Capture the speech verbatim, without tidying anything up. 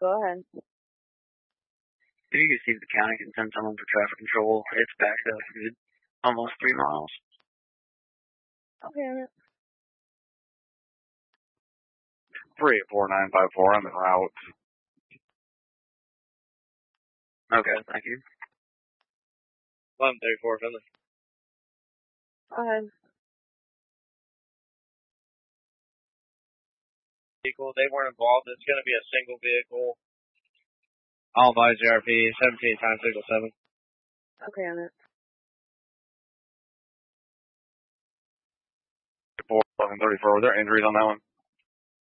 Go ahead. If you can see the county can send someone for traffic control, it's backed up good. Almost three miles. Okay, on it. three eight four nine five four, I'm en route. Okay, thank you. eleven thirty-four, Finley. Go ahead. Vehicle, they weren't involved. It's going to be a single vehicle. All advise R P, seventeen times signal seven. Okay, on it. four eleven thirty-four, were there injuries on that one?